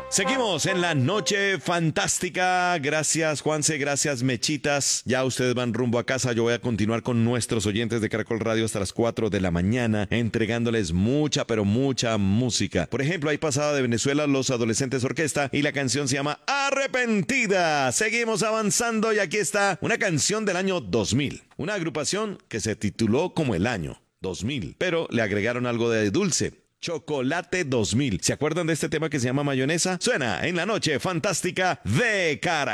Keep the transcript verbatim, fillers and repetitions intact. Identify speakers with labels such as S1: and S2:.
S1: Seguimos en la noche fantástica. Gracias, Juanse. Gracias, Mechitas. Ya ustedes van rumbo a casa. Yo voy a continuar con nuestros oyentes de Caracol Radio hasta las cuatro de la mañana, entregándoles mucha, pero mucha música. Por ejemplo, ahí pasada de Venezuela Los Adolescentes Orquesta y la canción se llama Arrepentida. Seguimos avanzando y aquí está una canción del año dos mil. Una agrupación que se tituló como el año dos mil, pero le agregaron algo de dulce. Chocolate dos mil. ¿Se acuerdan de este tema que se llama Mayonesa? Suena en la noche fantástica de Cara.